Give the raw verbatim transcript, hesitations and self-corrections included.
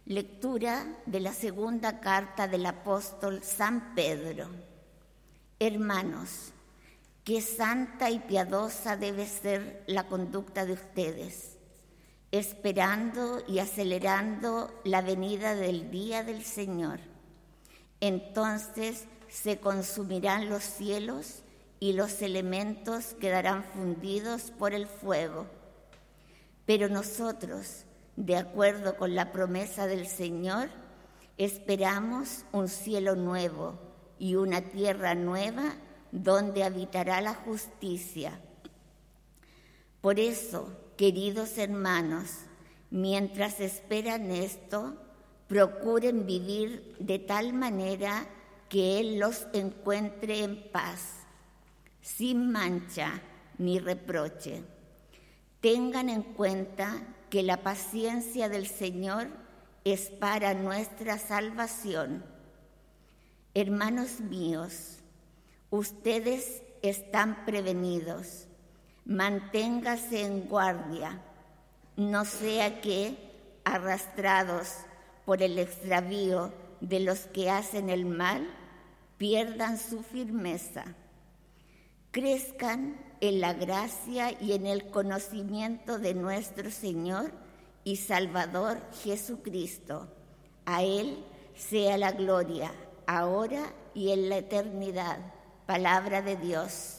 Lectura de la segunda carta del apóstol San Pedro. Hermanos, qué santa y piadosa debe ser la conducta de ustedes, esperando y acelerando la venida del día del Señor. Entonces se consumirán los cielos y los elementos quedarán fundidos por el fuego. Pero nosotros, de acuerdo con la promesa del Señor, esperamos un cielo nuevo y una tierra nueva donde habitará la justicia. Por eso, queridos hermanos, mientras esperan esto, procuren vivir de tal manera que Él los encuentre en paz, sin mancha ni reproche. Tengan en cuenta que la paciencia del Señor es para nuestra salvación. Hermanos míos, ustedes están prevenidos. Manténgase en guardia, no sea que, arrastrados por el extravío de los que hacen el mal, pierdan su firmeza. Crezcan en la gracia y en el conocimiento de nuestro Señor y Salvador Jesucristo. A Él sea la gloria, ahora y en la eternidad. Palabra de Dios.